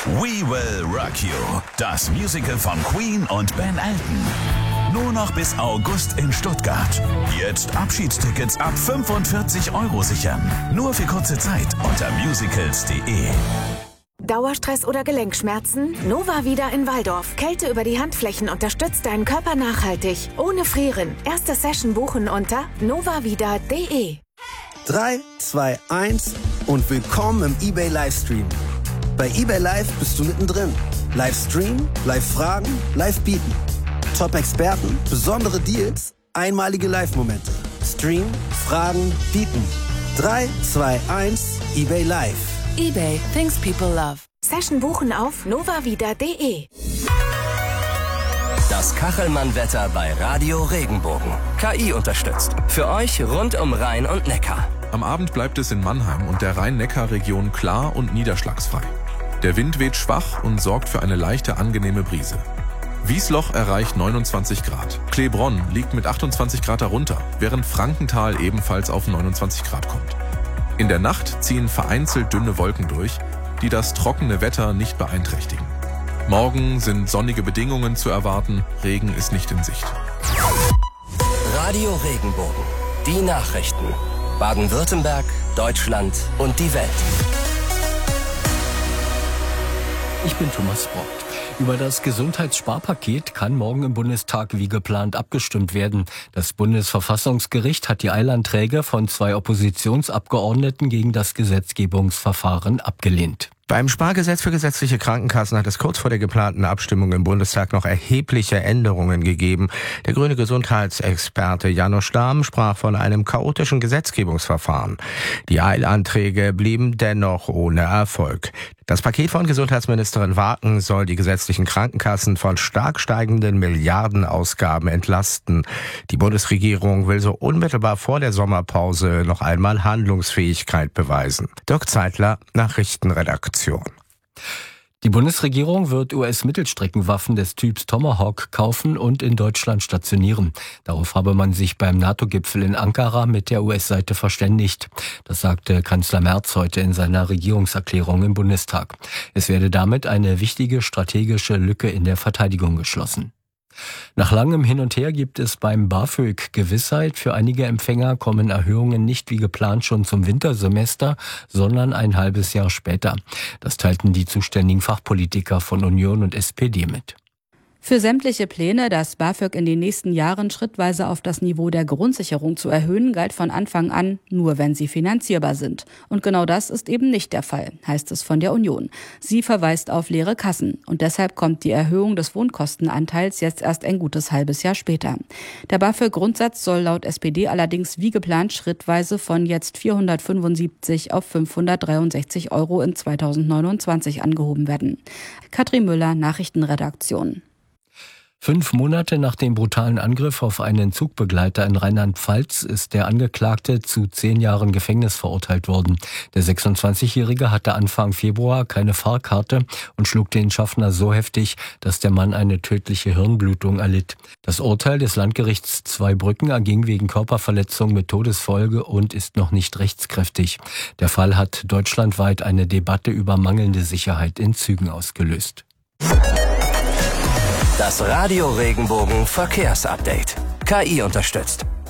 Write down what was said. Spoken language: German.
We Will Rock You, das Musical von Queen und Ben Elton. Nur noch bis August in Stuttgart. Jetzt Abschiedstickets ab 45 € sichern. Nur für kurze Zeit unter musicals.de. Dauerstress oder Gelenkschmerzen? Nova Vida in Walldorf. Kälte über die Handflächen unterstützt deinen Körper nachhaltig. Ohne Frieren. Erste Session buchen unter novavida.de. 3, 2, 1 und willkommen im eBay Livestream. Bei eBay Live bist du mittendrin. Livestream, Live-Fragen, Live-Bieten. Top-Experten, besondere Deals, einmalige Live-Momente. Stream, Fragen, Bieten. 3, 2, 1, eBay Live. eBay, things people love. Session buchen auf novavida.de. Das Kachelmann-Wetter bei Radio Regenbogen. KI unterstützt. Für euch rund um Rhein und Neckar. Am Abend bleibt es in Mannheim und der Rhein-Neckar-Region klar und niederschlagsfrei. Der Wind weht schwach und sorgt für eine leichte, angenehme Brise. Wiesloch erreicht 29 Grad. Kleebronn liegt mit 28 Grad darunter, während Frankenthal ebenfalls auf 29 Grad kommt. In der Nacht ziehen vereinzelt dünne Wolken durch, die das trockene Wetter nicht beeinträchtigen. Morgen sind sonnige Bedingungen zu erwarten, Regen ist nicht in Sicht. Radio Regenbogen. Die Nachrichten. Baden-Württemberg, Deutschland und die Welt. Ich bin Thomas Brott. Über das Gesundheitssparpaket kann morgen im Bundestag wie geplant abgestimmt werden. Das Bundesverfassungsgericht hat die Eilanträge von 2 Oppositionsabgeordneten gegen das Gesetzgebungsverfahren abgelehnt. Beim Spargesetz für gesetzliche Krankenkassen hat es kurz vor der geplanten Abstimmung im Bundestag noch erhebliche Änderungen gegeben. Der grüne Gesundheitsexperte Janusz Stamm sprach von einem chaotischen Gesetzgebungsverfahren. Die Eilanträge blieben dennoch ohne Erfolg. Das Paket von Gesundheitsministerin Waken soll die gesetzlichen Krankenkassen von stark steigenden Milliardenausgaben entlasten. Die Bundesregierung will so unmittelbar vor der Sommerpause noch einmal Handlungsfähigkeit beweisen. Dirk Zeitler, Nachrichtenredaktion. Die Bundesregierung wird US-Mittelstreckenwaffen des Typs Tomahawk kaufen und in Deutschland stationieren. Darauf habe man sich beim NATO-Gipfel in Ankara mit der US-Seite verständigt. Das sagte Kanzler Merz heute in seiner Regierungserklärung im Bundestag. Es werde damit eine wichtige strategische Lücke in der Verteidigung geschlossen. Nach langem Hin und Her gibt es beim BAföG Gewissheit. Für einige Empfänger kommen Erhöhungen nicht wie geplant schon zum Wintersemester, sondern ein halbes Jahr später. Das teilten die zuständigen Fachpolitiker von Union und SPD mit. Für sämtliche Pläne, das BAföG in den nächsten Jahren schrittweise auf das Niveau der Grundsicherung zu erhöhen, galt von Anfang an, nur wenn sie finanzierbar sind. Und genau das ist eben nicht der Fall, heißt es von der Union. Sie verweist auf leere Kassen und deshalb kommt die Erhöhung des Wohnkostenanteils jetzt erst ein gutes halbes Jahr später. Der BAföG-Grundsatz soll laut SPD allerdings wie geplant schrittweise von jetzt 475 auf 563 € in 2029 angehoben werden. Katrin Müller, Nachrichtenredaktion. 5 Monate nach dem brutalen Angriff auf einen Zugbegleiter in Rheinland-Pfalz ist der Angeklagte zu 10 Jahren Gefängnis verurteilt worden. Der 26-Jährige hatte Anfang Februar keine Fahrkarte und schlug den Schaffner so heftig, dass der Mann eine tödliche Hirnblutung erlitt. Das Urteil des Landgerichts Zweibrücken erging wegen Körperverletzung mit Todesfolge und ist noch nicht rechtskräftig. Der Fall hat deutschlandweit eine Debatte über mangelnde Sicherheit in Zügen ausgelöst. Das Radio Regenbogen Verkehrsupdate. KI unterstützt.